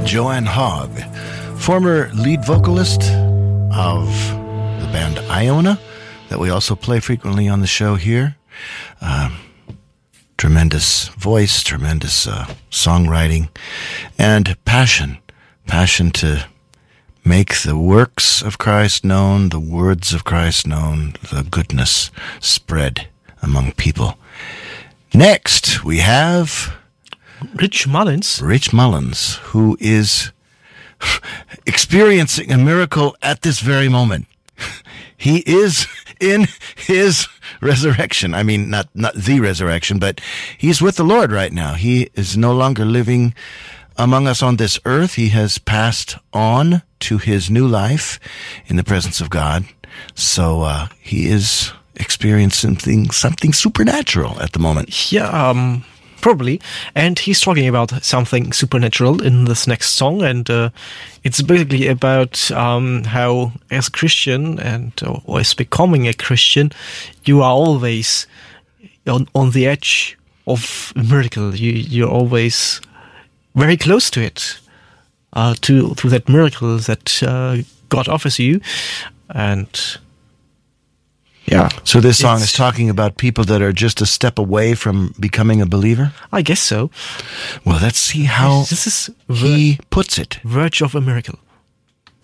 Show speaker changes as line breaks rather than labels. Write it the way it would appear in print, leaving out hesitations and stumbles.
Joanne Hogg, former lead vocalist of the band Iona, that we also play frequently on the show here. Tremendous voice, tremendous songwriting, and passion to make the works of Christ known, the words of Christ known, the goodness spread among people. Next, we have
Rich Mullins.
Rich Mullins, who is experiencing a miracle at this very moment. He is in his resurrection. I mean, not the resurrection, but he's with the Lord right now. He is no longer living among us on this earth. He has passed on to his new life in the presence of God. So he is experiencing something supernatural at the moment.
Yeah, probably. And he's talking about something supernatural in this next song. And it's basically about how, as a Christian or as becoming a Christian, you are always on the edge of a miracle. You're always very close to it, to that miracle that God offers you. And yeah.
So this song is talking about people that are just a step away from becoming a believer?
I guess so.
Well, let's see how
this is
he puts it.
Verge of a miracle.